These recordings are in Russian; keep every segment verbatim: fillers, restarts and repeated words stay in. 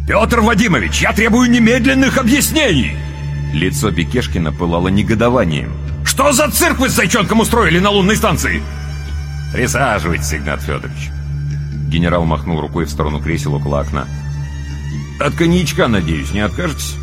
Петр Вадимович, я требую немедленных объяснений! Лицо Бекешкина пылало негодованием. Что за цирк вы с зайчонком устроили на лунной станции? Присаживайтесь, Игнат Федорович. Генерал махнул рукой в сторону кресел около окна. От коньячка, надеюсь, не откажетесь?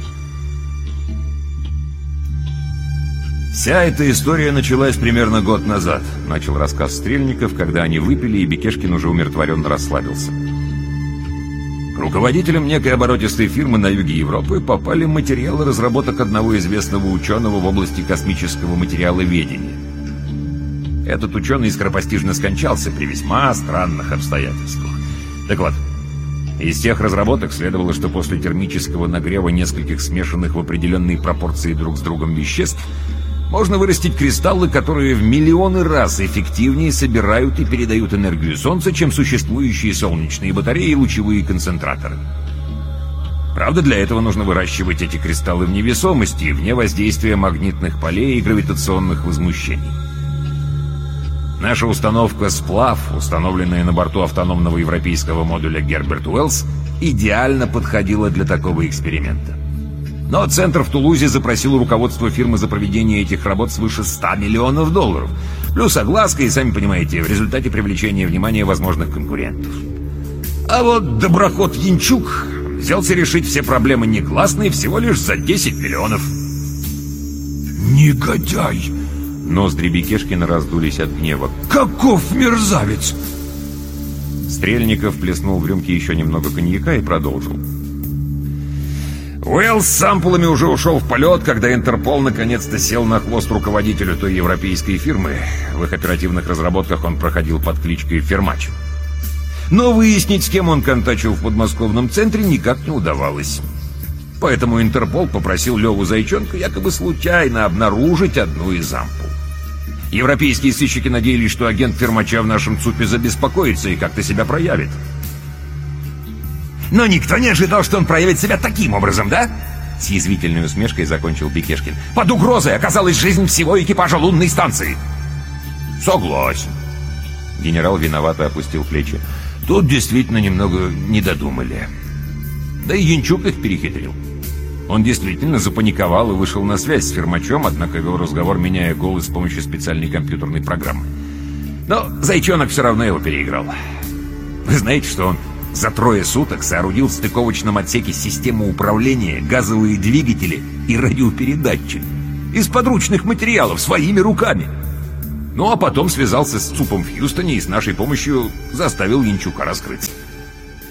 Вся эта история началась примерно год назад, начал рассказ Стрельников, когда они выпили, и Бекешкин уже умиротворенно расслабился. К руководителям некой оборотистой фирмы на юге Европы попали материалы разработок одного известного ученого в области космического материаловедения. Этот ученый скоропостижно скончался при весьма странных обстоятельствах. Так вот, из тех разработок следовало, что после термического нагрева нескольких смешанных в определенной пропорции друг с другом веществ можно вырастить кристаллы, которые в миллионы раз эффективнее собирают и передают энергию Солнца, чем существующие солнечные батареи и лучевые концентраторы. Правда, для этого нужно выращивать эти кристаллы в невесомости, вне воздействия магнитных полей и гравитационных возмущений. Наша установка «Сплав», установленная на борту автономного европейского модуля Герберт Уэллс, идеально подходила для такого эксперимента. Но центр в Тулузе запросил у руководства фирмы за проведение этих работ свыше ста миллионов долларов. Плюс огласка и, сами понимаете, в результате привлечения внимания возможных конкурентов. А вот доброход Янчук взялся решить все проблемы негласные всего лишь за десять миллионов. Негодяй! Ноздри Бекешкина раздулись от гнева. Каков мерзавец! Стрельников плеснул в рюмке еще немного коньяка и продолжил. Уэллс с ампулами уже ушел в полет, когда Интерпол наконец-то сел на хвост руководителю той европейской фирмы. В их оперативных разработках он проходил под кличкой Фермач. Но выяснить, с кем он контачил в подмосковном центре, никак не удавалось. Поэтому Интерпол попросил Леву Зайчонка якобы случайно обнаружить одну из ампул. Европейские сыщики надеялись, что агент Фермача в нашем ЦУПе забеспокоится и как-то себя проявит. Но никто не ожидал, что он проявит себя таким образом, да? С язвительной усмешкой закончил Бекешкин. Под угрозой оказалась жизнь всего экипажа лунной станции. Согласен. Генерал виновато опустил плечи. Тут действительно немного не додумали. Да и Янчук их перехитрил. Он действительно запаниковал и вышел на связь с Фермачом, однако вел разговор, меняя голос с помощью специальной компьютерной программы. Но Зайчонок все равно его переиграл. Вы знаете, что он за трое суток соорудил в стыковочном отсеке систему управления, газовые двигатели и радиопередатчик из подручных материалов своими руками. Ну а потом связался с ЦУПом в Хьюстоне и с нашей помощью заставил Янчука раскрыться.